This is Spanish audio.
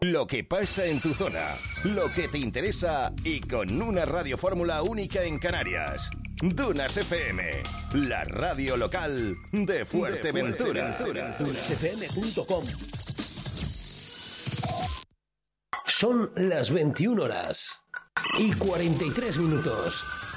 Lo que pasa en tu zona, lo que te interesa y con una radiofórmula única en Canarias. Dunas FM, la radio local de Fuerteventura. DunasFM.com. Son las 21 horas y 43 minutos.